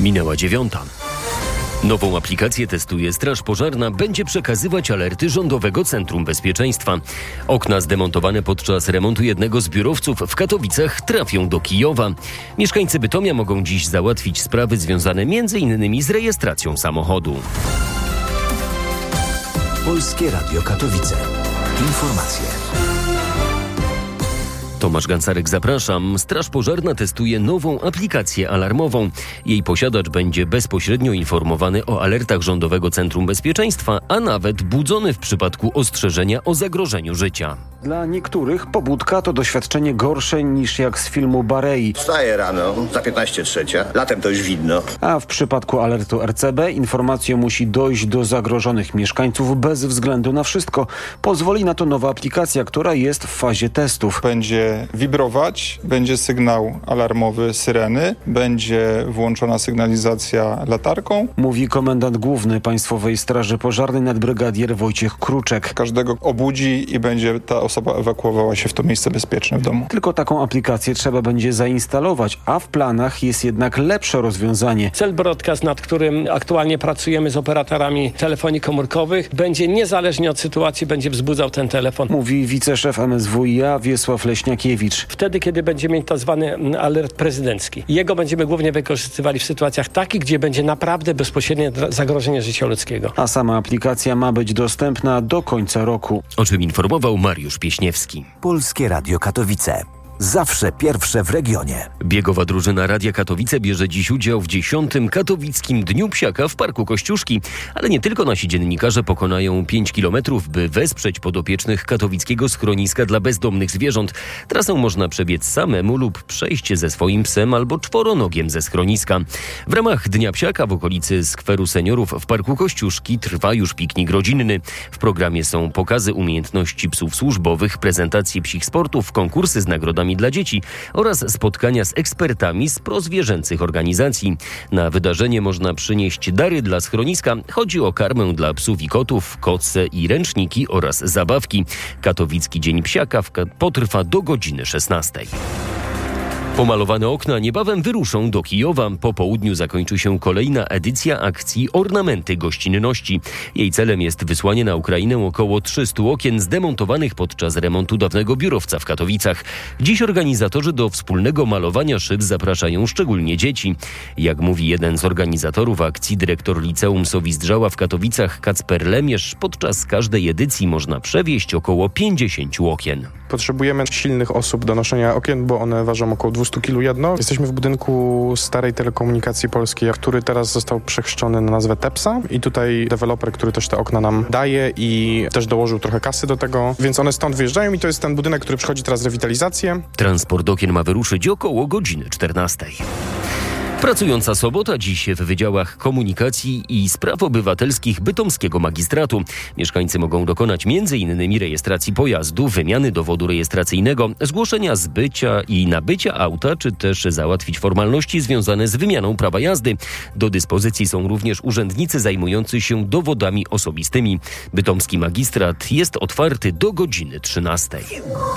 Minęła 9. Nową aplikację testuje Straż Pożarna, będzie przekazywać alerty Rządowego Centrum Bezpieczeństwa. Okna zdemontowane podczas remontu jednego z biurowców w Katowicach trafią do Kijowa. Mieszkańcy Bytomia mogą dziś załatwić sprawy związane m.in. z rejestracją samochodu. Polskie Radio Katowice. Informacje. Tomasz Gancarek, zapraszam. Straż Pożarna testuje nową aplikację alarmową. Jej posiadacz będzie bezpośrednio informowany o alertach Rządowego Centrum Bezpieczeństwa, a nawet budzony w przypadku ostrzeżenia o zagrożeniu życia. Dla niektórych pobudka to doświadczenie gorsze niż jak z filmu Barei. Wstaję rano, za 15:03, latem to już widno. A w przypadku alertu RCB informacja musi dojść do zagrożonych mieszkańców bez względu na wszystko. Pozwoli na to nowa aplikacja, która jest w fazie testów. Będzie wibrować, będzie sygnał alarmowy syreny, będzie włączona sygnalizacja latarką. Mówi komendant główny Państwowej Straży Pożarnej nadbrygadier Wojciech Kruczek. Każdego obudzi i będzie ta osoba ewakuowała się w to miejsce bezpieczne w domu. Tylko taką aplikację trzeba będzie zainstalować, a w planach jest jednak lepsze rozwiązanie. Cell Broadcast, nad którym aktualnie pracujemy z operatorami telefonii komórkowych, będzie niezależnie od sytuacji, będzie wzbudzał ten telefon. Mówi wiceszef MSWiA Wiesław Leśniakiewicz. Wtedy, kiedy będzie mieć tak zwany alert prezydencki. Jego będziemy głównie wykorzystywali w sytuacjach takich, gdzie będzie naprawdę bezpośrednie zagrożenie życia ludzkiego. A sama aplikacja ma być dostępna do końca roku. O czym informował Mariusz Pieśniewski. Polskie Radio Katowice. Zawsze pierwsze w regionie. Biegowa drużyna Radia Katowice bierze dziś udział w 10. Katowickim Dniu Psiaka w Parku Kościuszki. Ale nie tylko nasi dziennikarze pokonają 5 kilometrów, by wesprzeć podopiecznych katowickiego schroniska dla bezdomnych zwierząt. Trasę można przebiec samemu lub przejść ze swoim psem albo czworonogiem ze schroniska. W ramach Dnia Psiaka w okolicy Skweru Seniorów w Parku Kościuszki trwa już piknik rodzinny. W programie są pokazy umiejętności psów służbowych, prezentacje psich sportów, konkursy z nagrodami dla dzieci oraz spotkania z ekspertami z prozwierzęcych organizacji. Na wydarzenie można przynieść dary dla schroniska. Chodzi o karmę dla psów i kotów, koce i ręczniki oraz zabawki. Katowicki Dzień Psiaka potrwa do godziny 16. Pomalowane okna niebawem wyruszą do Kijowa. Po południu zakończy się kolejna edycja akcji Ornamenty Gościnności. Jej celem jest wysłanie na Ukrainę około 300 okien zdemontowanych podczas remontu dawnego biurowca w Katowicach. Dziś organizatorzy do wspólnego malowania szyb zapraszają szczególnie dzieci. Jak mówi jeden z organizatorów akcji, dyrektor Liceum Sowizdrzała w Katowicach Kacper Lemierz, podczas każdej edycji można przewieźć około 50 okien. Potrzebujemy silnych osób do noszenia okien, bo one ważą około 200 kg jedno. Jesteśmy w budynku Starej Telekomunikacji Polskiej, który teraz został przechrzczony na nazwę Tepsa i tutaj deweloper, który też te okna nam daje i też dołożył trochę kasy do tego, więc one stąd wyjeżdżają i to jest ten budynek, który przechodzi teraz rewitalizację. Transport okien ma wyruszyć około godziny 14. Pracująca sobota dziś w Wydziałach Komunikacji i Spraw Obywatelskich Bytomskiego Magistratu. Mieszkańcy mogą dokonać m.in. rejestracji pojazdu, wymiany dowodu rejestracyjnego, zgłoszenia zbycia i nabycia auta, czy też załatwić formalności związane z wymianą prawa jazdy. Do dyspozycji są również urzędnicy zajmujący się dowodami osobistymi. Bytomski Magistrat jest otwarty do godziny 13.